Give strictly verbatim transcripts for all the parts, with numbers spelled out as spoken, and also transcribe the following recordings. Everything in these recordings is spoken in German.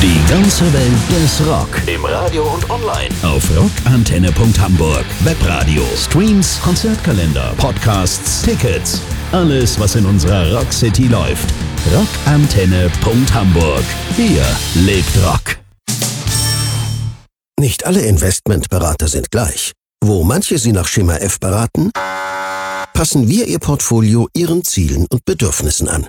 Die ganze Welt des Rock. Im Radio und online. Auf rockantenne punkt hamburg. Webradio, Streams, Konzertkalender, Podcasts, Tickets. Alles, was in unserer Rock-City läuft. rockantenne punkt hamburg. Hier lebt Rock. Nicht alle Investmentberater sind gleich. Wo manche Sie nach Schema F beraten, passen wir Ihr Portfolio Ihren Zielen und Bedürfnissen an.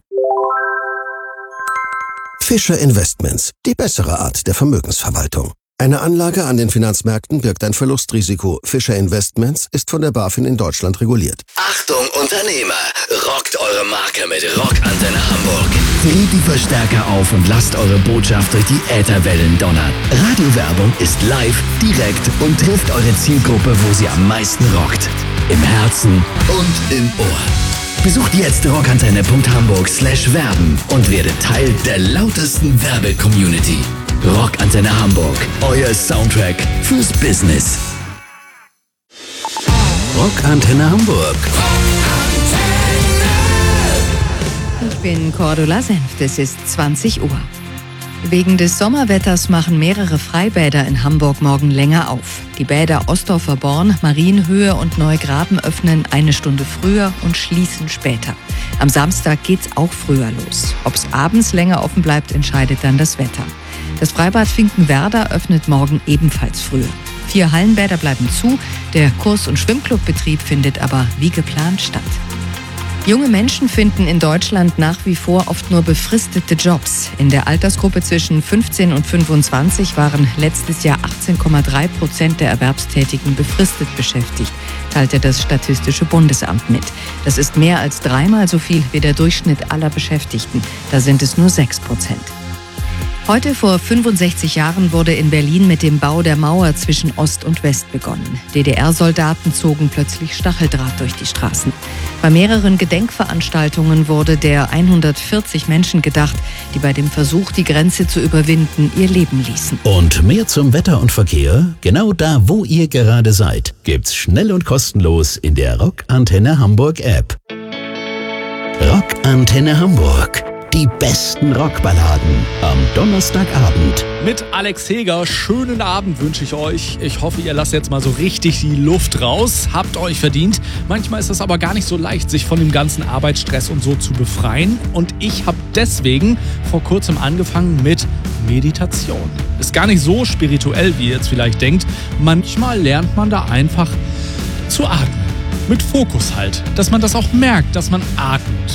Fischer Investments, die bessere Art der Vermögensverwaltung. Eine Anlage an den Finanzmärkten birgt ein Verlustrisiko. Fischer Investments ist von der BaFin in Deutschland reguliert. Achtung Unternehmer, rockt eure Marke mit Rockantenne Hamburg. Dreht die Verstärker auf und lasst eure Botschaft durch die Ätherwellen donnern. Radiowerbung ist live, direkt und trifft eure Zielgruppe, wo sie am meisten rockt. Im Herzen und im Ohr. Besucht jetzt rockantenne punkt hamburg slash werben und werdet Teil der lautesten Werbe-Community. Rockantenne Hamburg, euer Soundtrack fürs Business. Rockantenne Hamburg. Ich bin Cordula Senft, es ist zwanzig Uhr. Wegen des Sommerwetters machen mehrere Freibäder in Hamburg morgen länger auf. Die Bäder Ostdorfer Born, Marienhöhe und Neugraben öffnen eine Stunde früher und schließen später. Am Samstag geht's auch früher los. Ob's abends länger offen bleibt, entscheidet dann das Wetter. Das Freibad Finkenwerder öffnet morgen ebenfalls früher. Vier Hallenbäder bleiben zu, der Kurs- und Schwimmclubbetrieb findet aber wie geplant statt. Junge Menschen finden in Deutschland nach wie vor oft nur befristete Jobs. In der Altersgruppe zwischen fünfzehn und fünfundzwanzig waren letztes Jahr achtzehn Komma drei Prozent der Erwerbstätigen befristet beschäftigt, teilte das Statistische Bundesamt mit. Das ist mehr als dreimal so viel wie der Durchschnitt aller Beschäftigten. Da sind es nur sechs Prozent. Heute vor fünfundsechzig Jahren wurde in Berlin mit dem Bau der Mauer zwischen Ost und West begonnen. D D R-Soldaten zogen plötzlich Stacheldraht durch die Straßen. Bei mehreren Gedenkveranstaltungen wurde der hundertvierzig Menschen gedacht, die bei dem Versuch, die Grenze zu überwinden, ihr Leben ließen. Und mehr zum Wetter und Verkehr, genau da, wo ihr gerade seid, gibt's schnell und kostenlos in der Rockantenne Hamburg App. Rockantenne Hamburg. Die besten Rockballaden am Donnerstagabend. Mit Alex Heger, schönen Abend wünsche ich euch. Ich hoffe, ihr lasst jetzt mal so richtig die Luft raus. Habt euch verdient. Manchmal ist es aber gar nicht so leicht, sich von dem ganzen Arbeitsstress und so zu befreien. Und ich habe deswegen vor kurzem angefangen mit Meditation. Ist gar nicht so spirituell, wie ihr jetzt vielleicht denkt. Manchmal lernt man da einfach zu atmen. Mit Fokus halt. Dass man das auch merkt, dass man atmet.